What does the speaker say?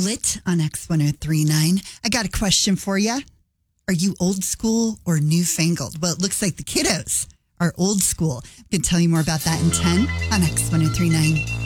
Lit on X1039. I got a question for you. Are you old school or newfangled? Well, it looks like the kiddos are old school. I can tell you more about that in 10 on X1039.